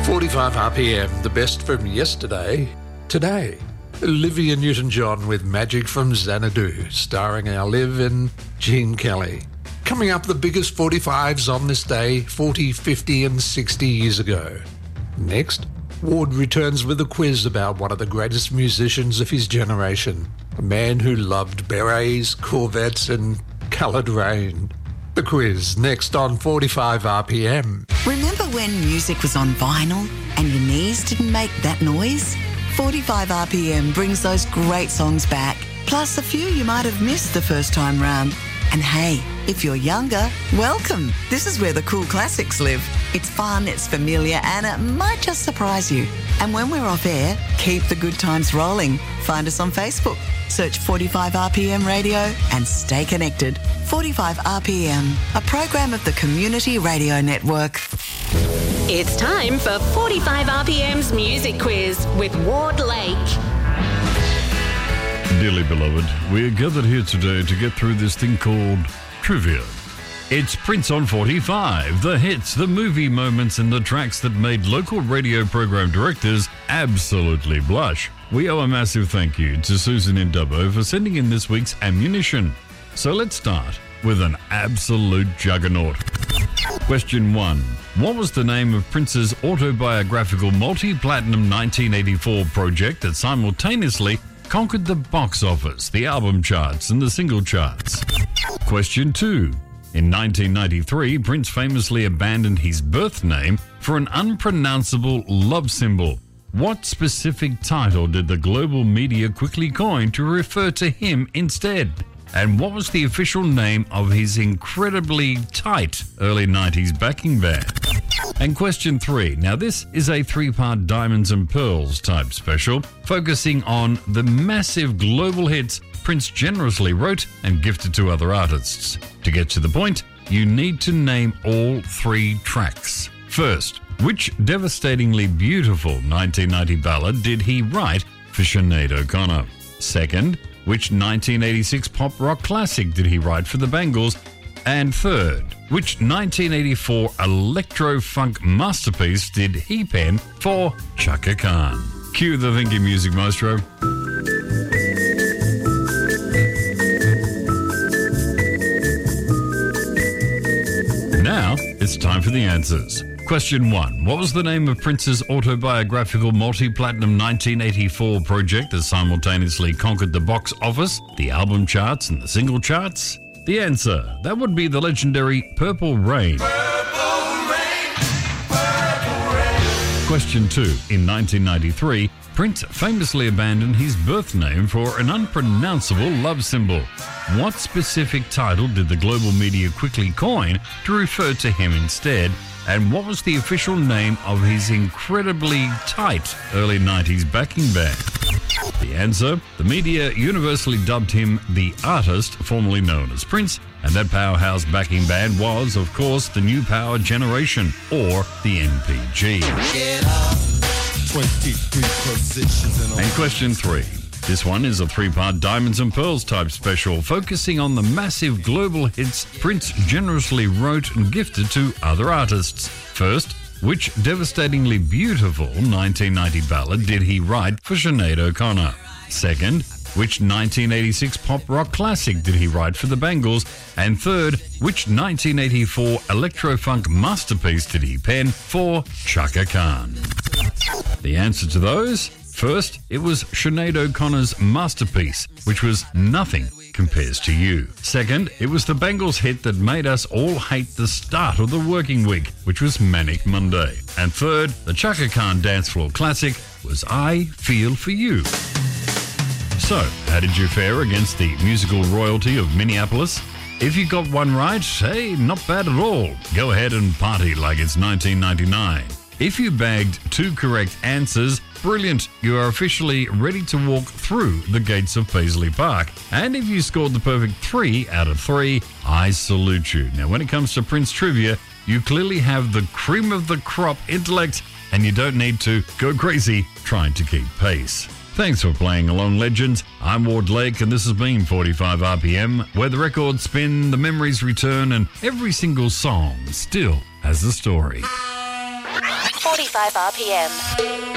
45 RPM, the best from yesterday, today. Olivia Newton-John with Magic from Xanadu, starring our Liv and Gene Kelly. Coming up, the biggest 45s on this day, 40, 50 and 60 years ago. Next, Ward returns with a quiz about one of the greatest musicians of his generation, a man who loved berets, Corvettes and coloured rain. The quiz, next on 45 RPM. Remember when music was on vinyl and your knees didn't make that noise? 45 RPM brings those great songs back, plus a few you might have missed the first time round. And hey, if you're younger, welcome. This is where the cool classics live. It's fun, it's familiar, and it might just surprise you. And when we're off air, keep the good times rolling. Find us on Facebook. Search 45 RPM Radio and stay connected. 45 RPM, a program of the Community Radio Network. It's time for 45 RPM's Music Quiz with Ward Lake. Dearly beloved, we are gathered here today to get through this thing called trivia. It's Prince on 45, the hits, the movie moments and the tracks that made local radio program directors absolutely blush. We owe a massive thank you to Susan in Dubbo for sending in this week's ammunition. So let's start with an absolute juggernaut. Question 1. What was the name of Prince's autobiographical multi-platinum 1984 project that simultaneously conquered the box office, the album charts and the single charts? Question 2. In 1993, Prince famously abandoned his birth name for an unpronounceable love symbol. What specific title did the global media quickly coin to refer to him instead? And what was the official name of his incredibly tight early 90s backing band? And question 3. Now this is a 3-part Diamonds and Pearls type special, focusing on the massive global hits Prince generously wrote and gifted to other artists. To get to the point, you need to name all 3 tracks. First, which devastatingly beautiful 1990 ballad did he write for Sinead O'Connor? Second, which 1986 pop rock classic did he write for the Bangles? And third, which 1984 electro-funk masterpiece did he pen for Chaka Khan? Cue the thinking music, maestro. Now, it's time for the answers. Question 1. What was the name of Prince's autobiographical multi-platinum 1984 project that simultaneously conquered the box office, the album charts and the single charts? The answer, that would be the legendary Purple Rain. Purple Rain, Purple Rain. Question 2. In 1993, Prince famously abandoned his birth name for an unpronounceable love symbol. What specific title did the global media quickly coin to refer to him instead? And what was the official name of his incredibly tight early 90s backing band? The answer, the media universally dubbed him the artist formerly known as Prince, and that powerhouse backing band was, of course, the New Power Generation, or the NPG. Get up. 23 positions and question 3. This one is a 3-part Diamonds and Pearls type special, focusing on the massive global hits Prince generously wrote and gifted to other artists. First, which devastatingly beautiful 1990 ballad did he write for Sinead O'Connor? Second, which 1986 pop rock classic did he write for the Bangles? And third, which 1984 electro-funk masterpiece did he pen for Chaka Khan? The answer to those? First, it was Sinead O'Connor's masterpiece, which was Nothing Compares to You. Second, it was the Bangles hit that made us all hate the start of the working week, which was Manic Monday. And third, the Chaka Khan dance floor classic was I Feel For You. So, how did you fare against the musical royalty of Minneapolis? If you got one right, hey, not bad at all. Go ahead and party like it's 1999. If you bagged 2 correct answers, brilliant, you are officially ready to walk through the gates of Paisley Park. And if you scored the perfect 3 out of 3, I salute you. Now, when it comes to Prince trivia, you clearly have the cream of the crop intellect, and you don't need to go crazy trying to keep pace. Thanks for playing along, legends. I'm Ward Lake, and this has been 45 RPM, where the records spin, the memories return, and every single song still has a story. 45 45 RPM.